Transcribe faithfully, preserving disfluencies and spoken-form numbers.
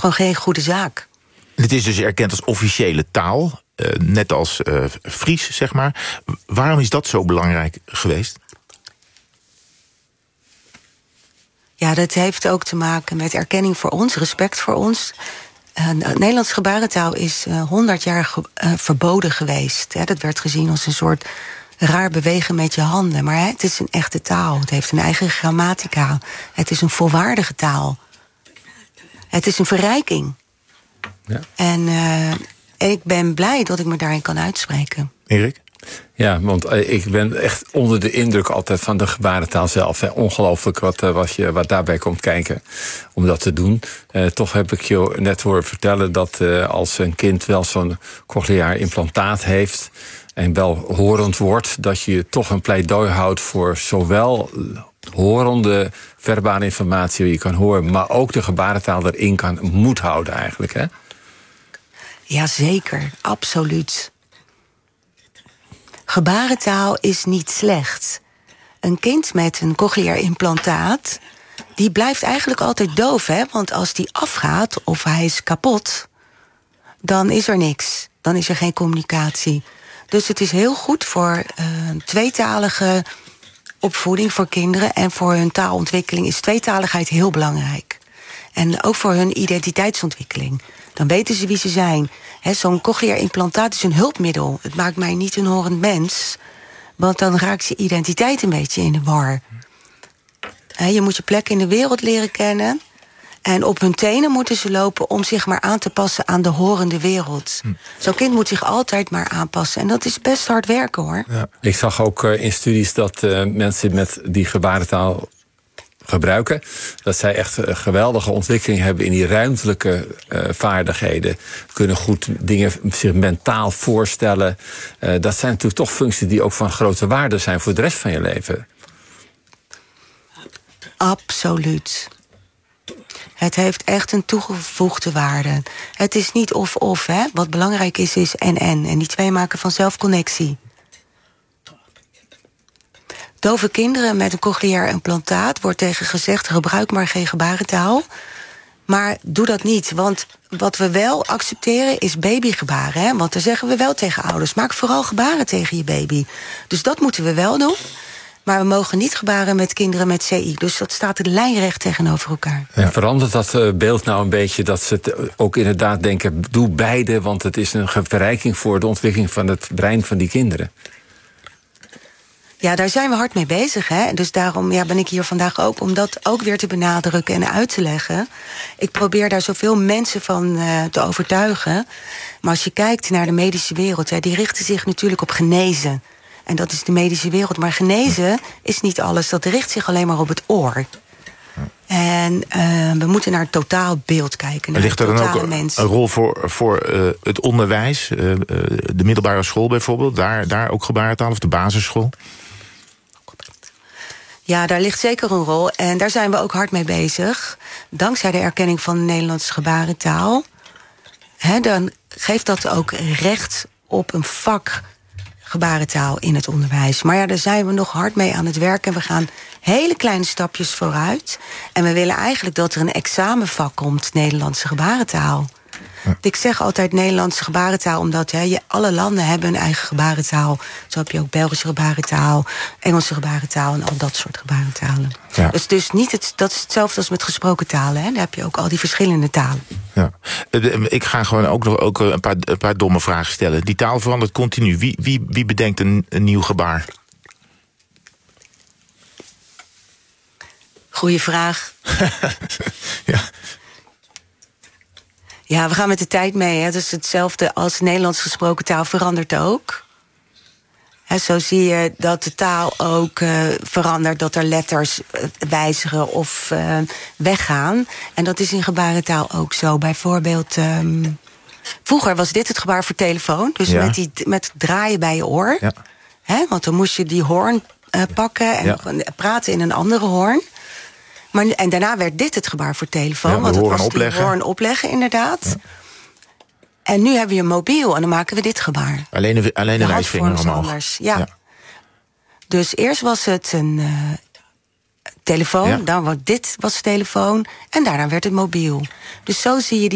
gewoon geen goede zaak. Het is dus erkend als officiële taal, uh, net als uh, Fries, zeg maar. Waarom is dat zo belangrijk geweest? Ja, dat heeft ook te maken met erkenning voor ons, respect voor ons. Uh, Nederlands gebarentaal is uh, honderd jaar ge- uh, verboden geweest. Hè. Dat werd gezien als een soort raar bewegen met je handen. Maar hè, het is een echte taal. Het heeft een eigen grammatica. Het is een volwaardige taal. Het is een verrijking. Ja. En uh, ik ben blij dat ik me daarin kan uitspreken. Erik? Ja, want ik ben echt onder de indruk altijd van de gebarentaal zelf. Hè. Ongelooflijk wat, wat, je, wat daarbij komt kijken om dat te doen. Uh, toch heb ik je net horen vertellen dat uh, als een kind wel zo'n cochleair implantaat heeft en wel horend wordt, dat je toch een pleidooi houdt voor zowel horende verbale informatie die je kan horen, maar ook de gebarentaal erin kan, moet houden eigenlijk, hè? Jazeker, absoluut. Gebarentaal is niet slecht. Een kind met een cochleair implantaat, die blijft eigenlijk altijd doof, hè? Want als die afgaat of hij is kapot, dan is er niks. Dan is er geen communicatie. Dus het is heel goed voor uh, tweetalige opvoeding voor kinderen en voor hun taalontwikkeling is tweetaligheid heel belangrijk. En ook voor hun identiteitsontwikkeling. Dan weten ze wie ze zijn. He, zo'n cochleair implantaat is een hulpmiddel. Het maakt mij niet een horend mens. Want dan raakt je identiteit een beetje in de war. He, je moet je plek in de wereld leren kennen. En op hun tenen moeten ze lopen om zich maar aan te passen aan de horende wereld. Hm. Zo'n kind moet zich altijd maar aanpassen. En dat is best hard werken, hoor. Ja. Ik zag ook uh, in studies dat uh, mensen met die gebarentaal gebruiken, dat zij echt een geweldige ontwikkeling hebben in die ruimtelijke uh, vaardigheden. Kunnen goed dingen zich mentaal voorstellen. Uh, dat zijn natuurlijk toch functies die ook van grote waarde zijn voor de rest van je leven. Absoluut. Het heeft echt een toegevoegde waarde. Het is niet of-of, hè. Wat belangrijk is, is en-en. En die twee maken vanzelf connectie. Dove kinderen met een cochleair implantaat wordt tegen gezegd, gebruik maar geen gebarentaal. Maar doe dat niet, want wat we wel accepteren is babygebaren. Hè? Want daar zeggen we wel tegen ouders, maak vooral gebaren tegen je baby. Dus dat moeten we wel doen. Maar we mogen niet gebaren met kinderen met C I. Dus dat staat er lijnrecht tegenover elkaar. Ja. Verandert dat beeld nou een beetje dat ze het ook inderdaad denken, doe beide, want het is een verrijking voor de ontwikkeling van het brein van die kinderen? Ja, daar zijn we hard mee bezig. Hè? Dus daarom ja, ben ik hier vandaag ook om dat ook weer te benadrukken en uit te leggen. Ik probeer daar zoveel mensen van uh, te overtuigen. Maar als je kijkt naar de medische wereld, hè, die richten zich natuurlijk op genezen. En dat is de medische wereld. Maar genezen is niet alles. Dat richt zich alleen maar op het oor. En uh, we moeten naar het totaalbeeld kijken. Naar ligt er dan ook mens. een rol voor, voor uh, het onderwijs? Uh, uh, de middelbare school bijvoorbeeld? Daar, daar ook gebarentaal of de basisschool? Ja, daar ligt zeker een rol. En daar zijn we ook hard mee bezig. Dankzij de erkenning van de Nederlandse gebarentaal. Hè, dan geeft dat ook recht op een vak gebarentaal in het onderwijs. Maar ja, daar zijn we nog hard mee aan het werken. We gaan hele kleine stapjes vooruit. En we willen eigenlijk dat er een examenvak komt, Nederlandse gebarentaal. Ja. Ik zeg altijd Nederlandse gebarentaal, omdat hè, je, alle landen hebben een eigen gebarentaal. Zo heb je ook Belgische gebarentaal, Engelse gebarentaal en al dat soort gebarentalen. Ja. Dus, dus niet het, dat is hetzelfde als met gesproken talen. Hè? Daar heb je ook al die verschillende talen. Ja. Ik ga gewoon ook nog ook een, paar, een paar domme vragen stellen. Die taal verandert continu. Wie, wie, wie bedenkt een, een nieuw gebaar? Goeie vraag. Ja. Ja, we gaan met de tijd mee. Hè. Dus hetzelfde als Nederlands gesproken taal verandert ook. Hè, zo zie je dat de taal ook uh, verandert, dat er letters uh, wijzigen of uh, weggaan. En dat is in gebarentaal ook zo. Bijvoorbeeld, um, vroeger was dit het gebaar voor telefoon. Dus ja. met, die, met draaien bij je oor. Ja. Hè, want dan moest je die hoorn uh, pakken en ja. praten in een andere hoorn. Maar, en daarna werd dit het gebaar voor telefoon. Ja, want het was opleggen. de hoorn opleggen, inderdaad. Ja. En nu hebben we een mobiel en dan maken we dit gebaar. Alleen de, alleen de, de wijsvinger omhoog. Anders, ja. ja. Dus eerst was het een uh, telefoon, ja. dan was dit was telefoon en daarna werd het mobiel. Dus zo zie je die